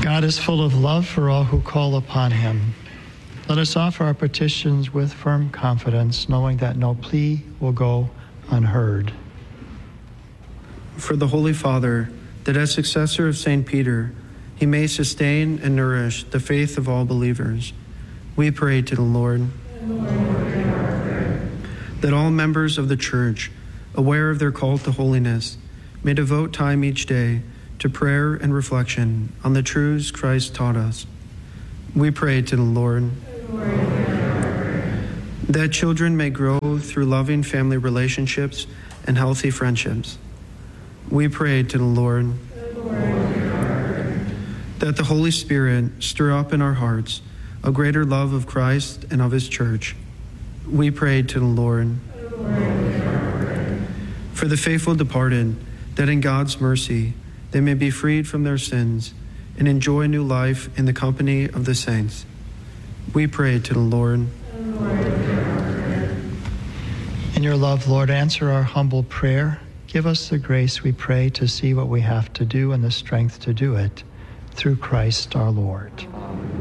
God is full of love for all who call upon him. Let us offer our petitions with firm confidence, knowing that no plea will go unheard. For the Holy Father, that as successor of St. Peter, he may sustain and nourish the faith of all believers, we pray to the Lord. That all members of the Church, aware of their call to holiness, may devote time each day to prayer and reflection on the truths Christ taught us. We pray to the Lord. That children may grow through loving family relationships and healthy friendships. We pray to the Lord. That the Holy Spirit stir up in our hearts a greater love of Christ and of his Church. We pray to the Lord. For the faithful departed, that in God's mercy they may be freed from their sins and enjoy new life in the company of the saints. We pray to the Lord. In your love, Lord, answer our humble prayer. Give us the grace, we pray, to see what we have to do and the strength to do it. Through Christ our Lord.